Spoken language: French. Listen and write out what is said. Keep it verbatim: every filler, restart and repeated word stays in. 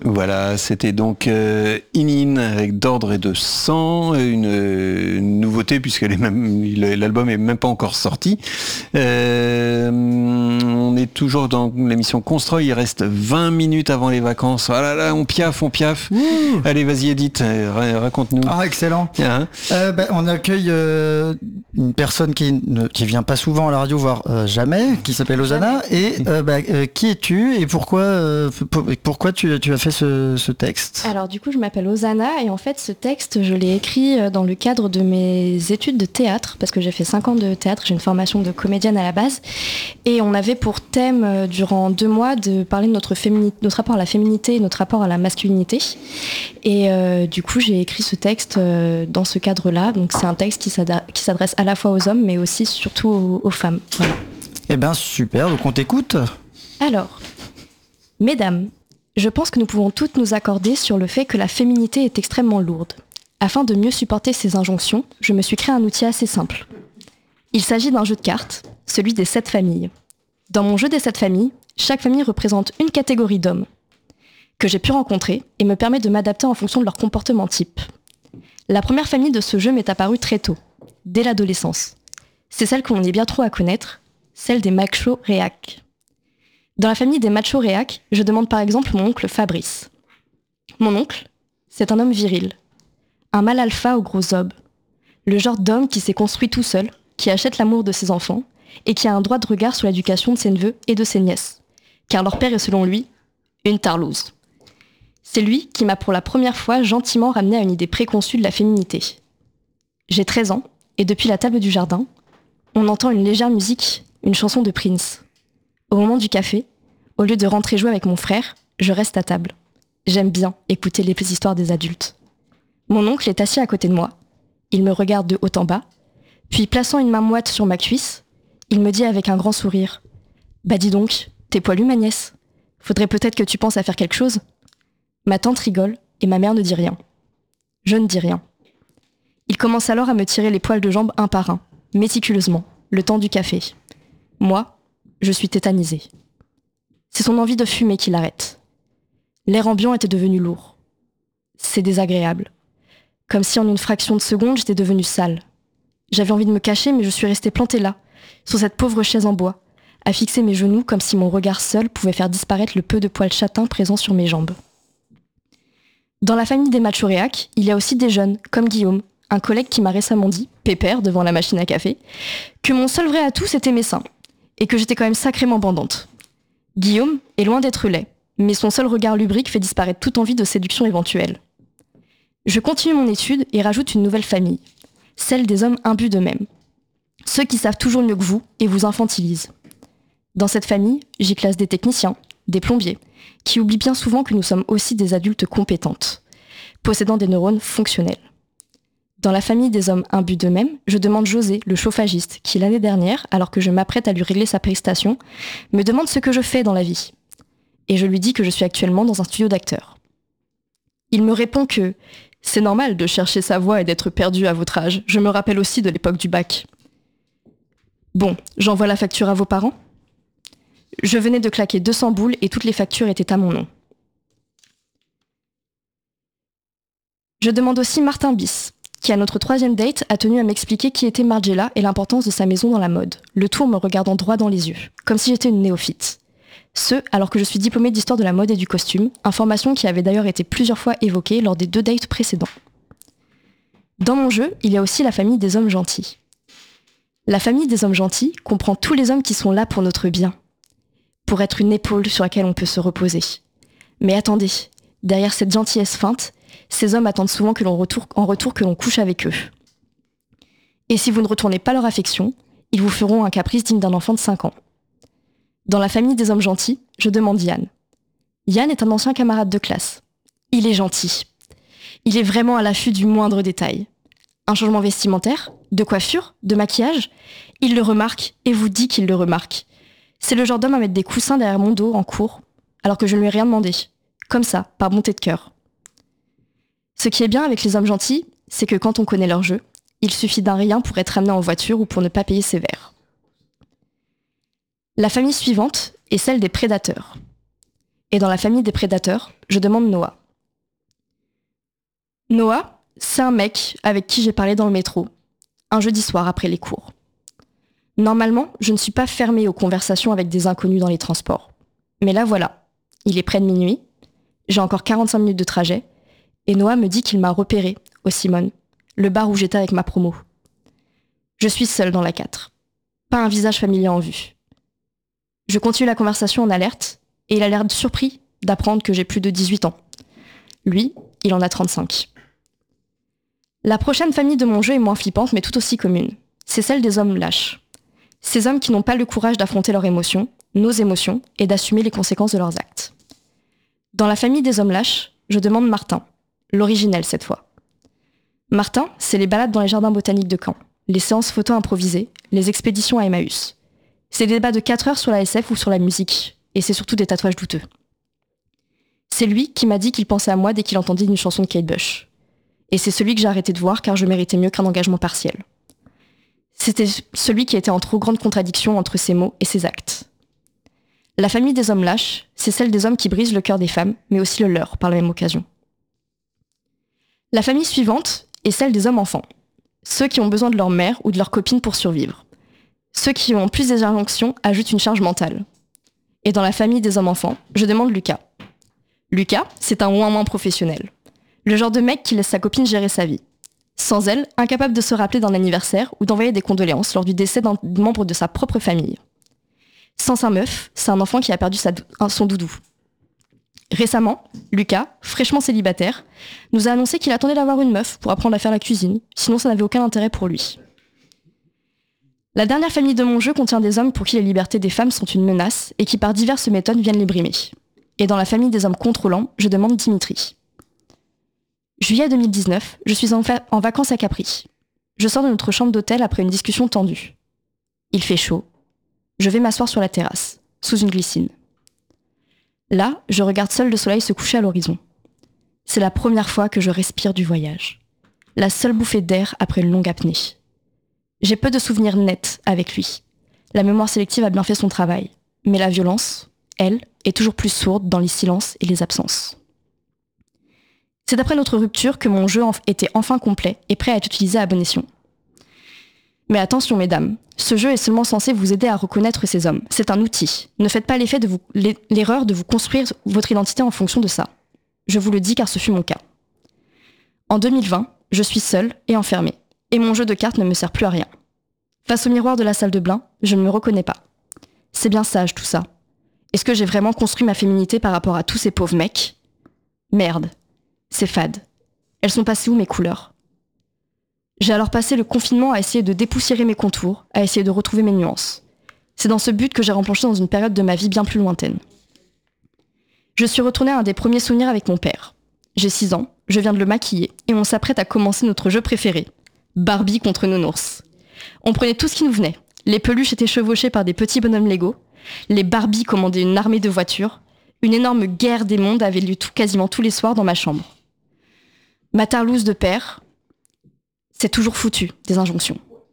Voilà, c'était donc euh, In-In avec d'ordre et de sang, une, une nouveauté puisque les même, l'album est même pas encore sorti. Euh, on est toujours dans l'émission Construit, il reste vingt minutes avant les vacances. Ah là là, on piaffe, on piaffe. Ouh. Allez, vas-y Edith, raconte-nous. Ah, excellent. Hein euh, bah, on accueille euh, une personne qui ne qui vient pas souvent à la radio, voire euh, jamais, qui s'appelle Ozana. Et euh, bah, euh, qui es-tu et pourquoi euh, pour, pourquoi tu, tu as fait ce, ce texte? Alors du coup, je m'appelle Ozana et en fait, ce texte, je l'ai écrit dans le cadre de mes études de théâtre, parce que j'ai fait cinq ans de théâtre, j'ai une formation de comédienne à la base, et on avait pour thème euh, durant deux mois de parler de notre, fémini- notre rapport à la féminité et notre rapport à la masculinité. Et euh, du coup, j'ai écrit ce texte euh, dans ce cadre-là. Donc c'est un texte qui, s'ada- qui s'adresse à la fois aux hommes, mais aussi surtout aux, aux femmes. Voilà. Eh ben super, donc on t'écoute. Alors, mesdames, je pense que nous pouvons toutes nous accorder sur le fait que la féminité est extrêmement lourde. Afin de mieux supporter ces injonctions, je me suis créé un outil assez simple. Il s'agit d'un jeu de cartes, celui des sept familles. Dans mon jeu des sept familles, chaque famille représente une catégorie d'hommes que j'ai pu rencontrer et me permet de m'adapter en fonction de leur comportement type. La première famille de ce jeu m'est apparue très tôt, dès l'adolescence. C'est celle que l'on est bien trop à connaître, celle des machos réacs. Dans la famille des machos réacs, je demande par exemple mon oncle Fabrice. Mon oncle, c'est un homme viril, un mâle alpha au gros zob, le genre d'homme qui s'est construit tout seul, qui achète l'amour de ses enfants et qui a un droit de regard sur l'éducation de ses neveux et de ses nièces, car leur père est selon lui une tarlouse. C'est lui qui m'a pour la première fois gentiment ramené à une idée préconçue de la féminité. J'ai treize ans et depuis la table du jardin, on entend une légère musique, une chanson de Prince. Au moment du café, au lieu de rentrer jouer avec mon frère, je reste à table. J'aime bien écouter les histoires des adultes. Mon oncle est assis à côté de moi. Il me regarde de haut en bas, puis plaçant une main moite sur ma cuisse, il me dit avec un grand sourire « Bah dis donc, t'es poilue ma nièce. Faudrait peut-être que tu penses à faire quelque chose ?» Ma tante rigole et ma mère ne dit rien. Je ne dis rien. Il commence alors à me tirer les poils de jambes un par un, méticuleusement, le temps du café. Moi, je suis tétanisée. C'est son envie de fumer qui l'arrête. L'air ambiant était devenu lourd. C'est désagréable. Comme si en une fraction de seconde, j'étais devenue sale. J'avais envie de me cacher, mais je suis restée plantée là, sur cette pauvre chaise en bois, à fixer mes genoux comme si mon regard seul pouvait faire disparaître le peu de poils châtains présents sur mes jambes. Dans la famille des machos réacs, il y a aussi des jeunes, comme Guillaume, un collègue qui m'a récemment dit, pépère devant la machine à café, que mon seul vrai atout c'était mes seins, et que j'étais quand même sacrément bandante. Guillaume est loin d'être laid, mais son seul regard lubrique fait disparaître toute envie de séduction éventuelle. Je continue mon étude et rajoute une nouvelle famille, celle des hommes imbus d'eux-mêmes. Ceux qui savent toujours mieux que vous et vous infantilisent. Dans cette famille, j'y classe des techniciens, des plombiers, qui oublient bien souvent que nous sommes aussi des adultes compétentes, possédant des neurones fonctionnels. Dans la famille des hommes imbus d'eux-mêmes, je demande José, le chauffagiste, qui l'année dernière, alors que je m'apprête à lui régler sa prestation, me demande ce que je fais dans la vie. Et je lui dis que je suis actuellement dans un studio d'acteurs. Il me répond que « c'est normal de chercher sa voie et d'être perdu à votre âge, je me rappelle aussi de l'époque du bac. » Bon, j'envoie la facture à vos parents ? Je venais de claquer deux cents boules et toutes les factures étaient à mon nom. Je demande aussi Martin Bis, qui à notre troisième date a tenu à m'expliquer qui était Margiela et l'importance de sa maison dans la mode, le tout en me regardant droit dans les yeux, comme si j'étais une néophyte. Ce, alors que je suis diplômée d'histoire de la mode et du costume, information qui avait d'ailleurs été plusieurs fois évoquée lors des deux dates précédents. Dans mon jeu, il y a aussi la famille des hommes gentils. La famille des hommes gentils comprend tous les hommes qui sont là pour notre bien, pour être une épaule sur laquelle on peut se reposer. Mais attendez, derrière cette gentillesse feinte, ces hommes attendent souvent que l'on retourne, en retour que l'on couche avec eux. Et si vous ne retournez pas leur affection, ils vous feront un caprice digne d'un enfant de cinq ans. Dans la famille des hommes gentils, je demande Yann. Yann est un ancien camarade de classe. Il est gentil. Il est vraiment à l'affût du moindre détail. Un changement vestimentaire, de coiffure, de maquillage, il le remarque et vous dit qu'il le remarque. C'est le genre d'homme à mettre des coussins derrière mon dos en cours, alors que je ne lui ai rien demandé. Comme ça, par bonté de cœur. Ce qui est bien avec les hommes gentils, c'est que quand on connaît leur jeu, il suffit d'un rien pour être amené en voiture ou pour ne pas payer ses verres. La famille suivante est celle des prédateurs. Et dans la famille des prédateurs, je demande Noah. Noah, c'est un mec avec qui j'ai parlé dans le métro, un jeudi soir après les cours. Normalement, je ne suis pas fermée aux conversations avec des inconnus dans les transports. Mais là voilà, il est près de minuit, j'ai encore quarante-cinq minutes de trajet, et Noah me dit qu'il m'a repéré au Simone, le bar où j'étais avec ma promo. Je suis seule dans la quatre. Pas un visage familier en vue. Je continue la conversation en alerte, et il a l'air surpris d'apprendre que j'ai plus de dix-huit ans. Lui, il en a trente-cinq. La prochaine famille de mon jeu est moins flippante, mais tout aussi commune. C'est celle des hommes lâches. Ces hommes qui n'ont pas le courage d'affronter leurs émotions, nos émotions, et d'assumer les conséquences de leurs actes. Dans la famille des hommes lâches, je demande Martin, l'originel cette fois. Martin, c'est les balades dans les jardins botaniques de Caen, les séances photo improvisées, les expéditions à Emmaüs. C'est des débats de quatre heures sur la S F ou sur la musique, et c'est surtout des tatouages douteux. C'est lui qui m'a dit qu'il pensait à moi dès qu'il entendait une chanson de Kate Bush. Et c'est celui que j'ai arrêté de voir car je méritais mieux qu'un engagement partiel. C'était celui qui était en trop grande contradiction entre ses mots et ses actes. La famille des hommes lâches, c'est celle des hommes qui brisent le cœur des femmes, mais aussi le leur par la même occasion. La famille suivante est celle des hommes enfants. Ceux qui ont besoin de leur mère ou de leur copine pour survivre. Ceux qui ont plus des injonctions ajoutent une charge mentale. Et dans la famille des hommes enfants, je demande Lucas. Lucas, c'est un ouin-ouin professionnel. Le genre de mec qui laisse sa copine gérer sa vie. Sans elle, incapable de se rappeler d'un anniversaire ou d'envoyer des condoléances lors du décès d'un membre de sa propre famille. Sans sa meuf, c'est un enfant qui a perdu sa dou- son doudou. Récemment, Lucas, fraîchement célibataire, nous a annoncé qu'il attendait d'avoir une meuf pour apprendre à faire la cuisine, sinon ça n'avait aucun intérêt pour lui. La dernière famille de mon jeu contient des hommes pour qui les libertés des femmes sont une menace et qui par diverses méthodes viennent les brimer. Et dans la famille des hommes contrôlants, je demande Dimitri. Juillet deux mille dix-neuf, je suis en, fa- en vacances à Capri. Je sors de notre chambre d'hôtel après une discussion tendue. Il fait chaud. Je vais m'asseoir sur la terrasse, sous une glycine. Là, je regarde seul le soleil se coucher à l'horizon. C'est la première fois que je respire du voyage. La seule bouffée d'air après une longue apnée. J'ai peu de souvenirs nets avec lui. La mémoire sélective a bien fait son travail. Mais la violence, elle, est toujours plus sourde dans les silences et les absences. C'est après notre rupture que mon jeu était enfin complet et prêt à être utilisé à bon escient. Mais attention mesdames, ce jeu est seulement censé vous aider à reconnaître ces hommes. C'est un outil. Ne faites pas l'effet de vous, l'erreur de vous construire votre identité en fonction de ça. Je vous le dis car ce fut mon cas. En deux mille vingt, je suis seule et enfermée. Et mon jeu de cartes ne me sert plus à rien. Face au miroir de la salle de bain, je ne me reconnais pas. C'est bien sage tout ça. Est-ce que j'ai vraiment construit ma féminité par rapport à tous ces pauvres mecs ? Merde. C'est fade. Elles sont passées où mes couleurs ? J'ai alors passé le confinement à essayer de dépoussiérer mes contours, à essayer de retrouver mes nuances. C'est dans ce but que j'ai replanché dans une période de ma vie bien plus lointaine. Je suis retournée à un des premiers souvenirs avec mon père. J'ai six ans, je viens de le maquiller, et on s'apprête à commencer notre jeu préféré. Barbie contre nounours. On prenait tout ce qui nous venait. Les peluches étaient chevauchées par des petits bonhommes Lego. Les Barbies commandaient une armée de voitures. Une énorme guerre des mondes avait lieu tout, quasiment tous les soirs dans ma chambre. Ma tarlouse de père, c'est toujours foutu, des injonctions.